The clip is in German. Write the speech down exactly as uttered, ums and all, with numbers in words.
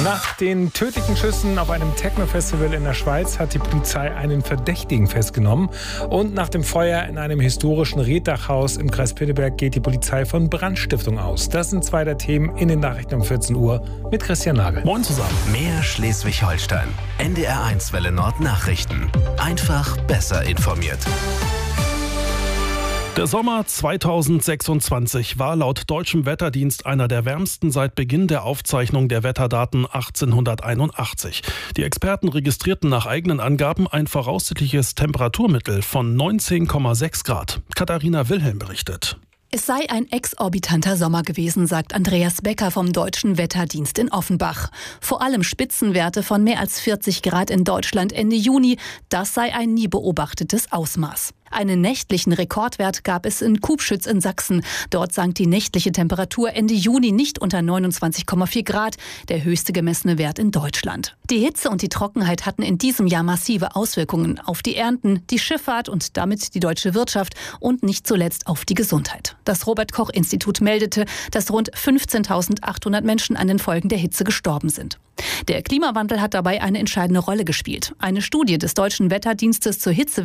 Nach den tödlichen Schüssen auf einem Techno-Festival in der Schweiz hat die Polizei einen Verdächtigen festgenommen. Und nach dem Feuer in einem historischen Reddachhaus im Kreis Pinneberg geht die Polizei von Brandstiftung aus. Das sind zwei der Themen in den Nachrichten um vierzehn Uhr mit Christian Nagel. Moin zusammen. Mehr Schleswig-Holstein. N D R eins Welle Nord Nachrichten. Einfach besser informiert. Der Sommer zweitausendsechsundzwanzig war laut deutschem Wetterdienst einer der wärmsten seit Beginn der Aufzeichnung der Wetterdaten achtzehnhunderteinundachtzig. Die Experten registrierten nach eigenen Angaben ein voraussichtliches Temperaturmittel von neunzehn Komma sechs Grad. Katharina Wilhelm berichtet. Es sei ein exorbitanter Sommer gewesen, sagt Andreas Becker vom Deutschen Wetterdienst in Offenbach. Vor allem Spitzenwerte von mehr als vierzig Grad in Deutschland Ende Juni, das sei ein nie beobachtetes Ausmaß. Einen nächtlichen Rekordwert gab es in Kubschütz in Sachsen. Dort sank die nächtliche Temperatur Ende Juni nicht unter neunundzwanzig Komma vier Grad, der höchste gemessene Wert in Deutschland. Die Hitze und die Trockenheit hatten in diesem Jahr massive Auswirkungen auf die Ernten, die Schifffahrt und damit die deutsche Wirtschaft und nicht zuletzt auf die Gesundheit. Das Robert-Koch-Institut meldete, dass rund fünfzehntausendachthundert Menschen an den Folgen der Hitze gestorben sind. Der Klimawandel hat dabei eine entscheidende Rolle gespielt. Eine Studie des Deutschen Wetterdienstes zur Hitze